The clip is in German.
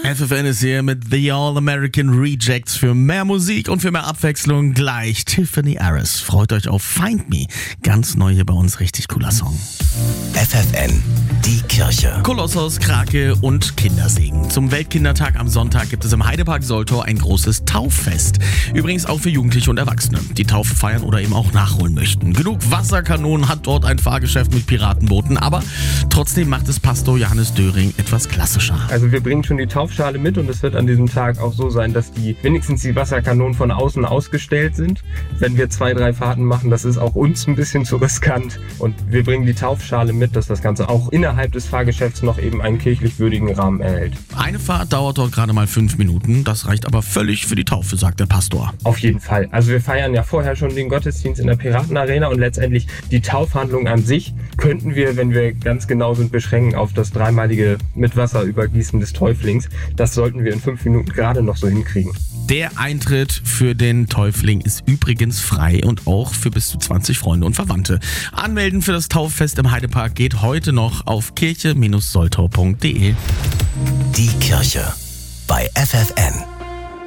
FFN ist hier mit The All-American Rejects für mehr Musik und für mehr Abwechslung gleich. Tiffany Harris, freut euch auf Find Me. Ganz neu hier bei uns, richtig cooler Song. FFN, die Kirche. Kolossos, Krake und Kindersegen. Zum Weltkindertag am Sonntag gibt es im Heidepark Soltau ein großes Tauffest. Übrigens auch für Jugendliche und Erwachsene, die Taufe feiern oder eben auch nachholen möchten. Genug Wasserkanonen hat dort ein Fahrgeschäft mit Piratenbooten, aber trotzdem macht es Pastor Johannes Döring etwas klassischer. Also wir bringen schon die Taufschale mit und es wird an diesem Tag auch so sein, dass wenigstens die Wasserkanonen von außen ausgestellt sind. Wenn wir 2-3 Fahrten machen, das ist auch uns ein bisschen zu riskant. Und wir bringen die Taufschale mit, dass das Ganze auch innerhalb des Fahrgeschäfts noch eben einen kirchlich würdigen Rahmen erhält. Eine Fahrt dauert dort gerade mal 5 Minuten. Das reicht aber völlig für die Taufe, sagt der Pastor. Auf jeden Fall. Also wir feiern ja vorher schon den Gottesdienst in der Piratenarena und letztendlich die Taufhandlung an sich könnten wir, wenn wir ganz genau sind, beschränken auf das dreimalige mit Wasser übergießen des Täuflings. Das sollten wir in 5 Minuten gerade noch so hinkriegen. Der Eintritt für den Täufling ist übrigens frei und auch für bis zu 20 Freunde und Verwandte. Anmelden für das Tauffest im Heidepark geht heute noch auf kirche-soltau.de. Die Kirche bei FFN.